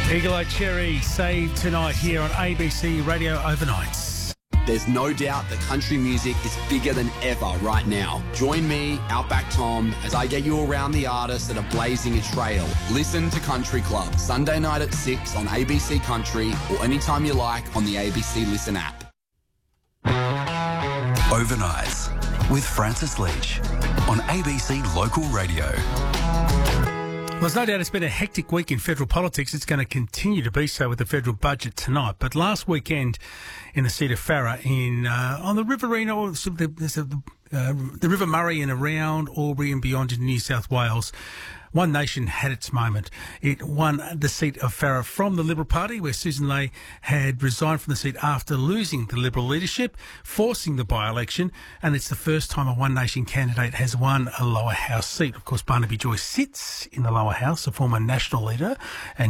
Eagle Eye Cherry, Save Tonight here on ABC Radio Overnights. There's no doubt that country music is bigger than ever right now. Join me, Outback Tom, as I get you around the artists that are blazing a trail. Listen to Country Club, Sunday night at 6 on ABC Country or anytime you like on the ABC Listen app. Overnights with Francis Leach on ABC Local Radio. Well, there's no doubt it's been a hectic week in federal politics. It's going to continue to be so with the federal budget tonight. But last weekend in the seat of Farrer on the Riverina, or the River Murray and around Albury and beyond in New South Wales, One Nation had its moment. It won the seat of Farrer from the Liberal Party, where Susan Ley had resigned from the seat after losing the Liberal leadership, forcing the by-election, and it's the first time a One Nation candidate has won a lower house seat. Of course, Barnaby Joyce sits in the lower house, a former national leader, and